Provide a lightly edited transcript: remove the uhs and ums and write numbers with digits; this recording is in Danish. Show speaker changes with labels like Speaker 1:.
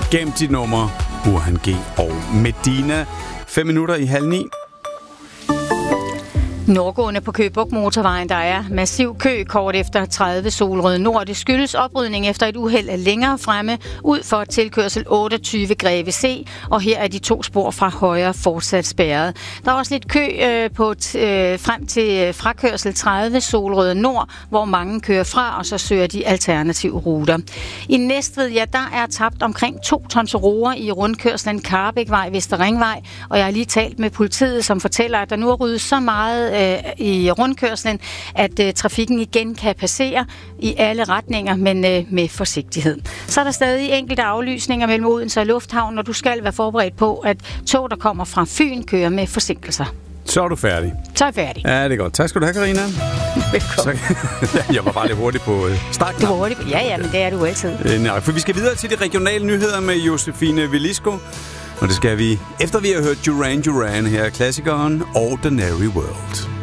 Speaker 1: Gem dit nummer, Burhan G og Medina. 5 minutter i 8:30.
Speaker 2: Nordgående på Køge Bugt Motorvejen, der er massiv kø kort efter 30 Solrød Nord. Det skyldes oprydning efter et uheld længere fremme ud for tilkørsel 28 Greve C, og her er de 2 spor fra højre fortsat spærret. Der er også lidt kø frem til frakørsel 30 Solrød Nord, hvor mange kører fra, og så søger de alternative ruter. I Næstved, ja, der er tabt omkring 2 tons roer i rundkørslen Karrebækvej, Vesterringvej, og jeg har lige talt med politiet, som fortæller, at der nu er ryddet så meget i rundkørslen, at trafikken igen kan passere i alle retninger, men med forsigtighed. Så er der stadig enkelte aflysninger mellem Odense og Lufthavn, og du skal være forberedt på, at tog, der kommer fra Fyn, kører med forsinkelser.
Speaker 1: Så er du færdig.
Speaker 2: Så er jeg færdig.
Speaker 1: Ja, det er godt. Tak skal du have, Karina.
Speaker 2: Velkommen.
Speaker 1: Jeg var bare lidt hurtig på starten.
Speaker 2: Du var hurtig. Ja, men det er du altid.
Speaker 1: Nej, for vi skal videre til de regionale nyheder med Josefine Velisco. Og det skal vi, efter vi har hørt Duran Duran her, klassikeren Ordinary World.